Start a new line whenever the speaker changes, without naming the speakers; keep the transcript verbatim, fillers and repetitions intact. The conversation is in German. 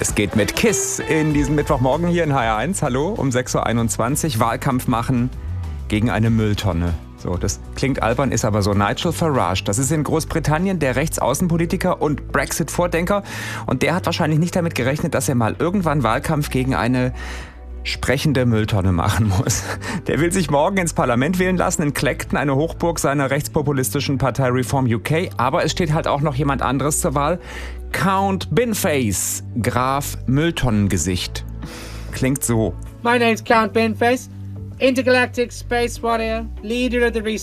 Es geht mit KISS in diesem Mittwochmorgen hier in H R eins. Hallo, um sechs Uhr einundzwanzig. Wahlkampf machen gegen eine Mülltonne. So, das klingt albern, ist aber so. Nigel Farage, das ist in Großbritannien der Rechtsaußenpolitiker und Brexit-Vordenker. Und der hat wahrscheinlich nicht damit gerechnet, dass er mal irgendwann Wahlkampf gegen eine sprechende Mülltonne machen muss. Der will sich morgen ins Parlament wählen lassen, in Clacton, eine Hochburg seiner rechtspopulistischen Partei Reform U K. Aber es steht halt auch noch jemand anderes zur Wahl. Count Binface, Graf Mülltonnengesicht. Klingt so.
My name's Count Binface, intergalactic space warrior, leader of the